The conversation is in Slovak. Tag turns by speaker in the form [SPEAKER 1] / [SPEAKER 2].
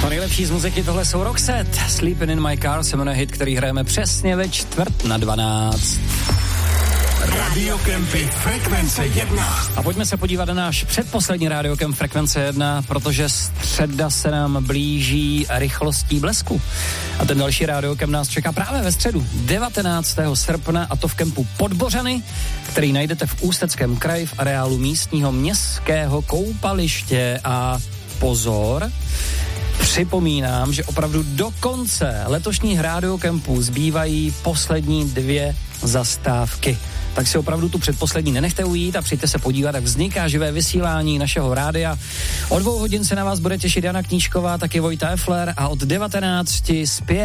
[SPEAKER 1] To nejlepší z muziky, tohle jsou Roxette. Sleeping in my car se jmenuje hit, který hrajeme přesně ve 11:45.
[SPEAKER 2] Radiokempy Frekvence 1.
[SPEAKER 1] A pojďme se podívat na náš předposlední Radiokemp Frekvence 1, protože středa se nám blíží rychlostí blesku. A ten další Radiokemp nás čeká právě ve středu 19. srpna, a to v kempu Podbořany, který najdete v Ústeckém kraji v areálu místního městského koupaliště. A pozor, připomínám, že opravdu do konce letošních Radiokempů zbývají poslední 2 zastávky. Tak si opravdu tu předposlední nenechte ujít a přijďte se podívat, jak vzniká živé vysílání našeho rádia. O 2 hodin se na vás bude těšit Jana Knížková, taky Vojta Effler, a od 19 zpěv